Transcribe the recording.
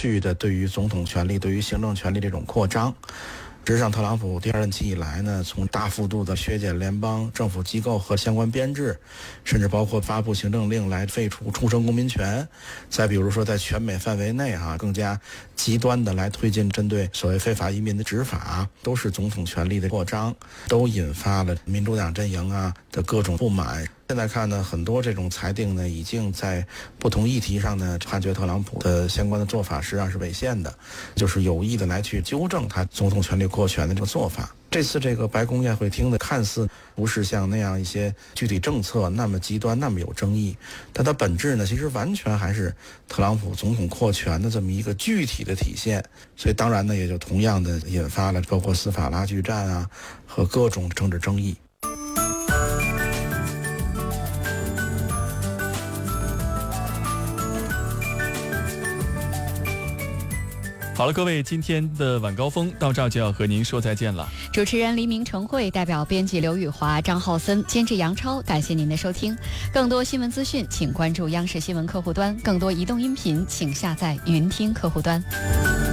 续的对于总统权力、对于行政权力这种扩张。实际上，特朗普第2任期以来呢，从大幅度的削减联邦政府机构和相关编制，甚至包括发布行政令来废除终身公民权，再比如说在全美范围内更加极端的来推进针对所谓非法移民的执法，都是总统权力的扩张，都引发了民主党阵营的各种不满。现在看呢，很多这种裁定呢，已经在不同议题上呢，判决特朗普的相关的做法实际上是违宪的，就是有意的来去纠正他总统权力扩权的这个做法。这次这个白宫宴会厅的看似不是像那样一些具体政策那么极端那么有争议，但它本质呢，其实完全还是特朗普总统扩权的这么一个具体的体现。所以当然呢，也就同样的引发了包括司法拉锯战和各种政治争议。 好了，各位，今天的晚高峰到这儿就要和您说再见了。 主持人黎明、陈慧，代表编辑刘宇华、张浩森，监制杨超，感谢您的收听。更多新闻资讯，请关注央视新闻客户端；更多移动音频，请下载云听客户端。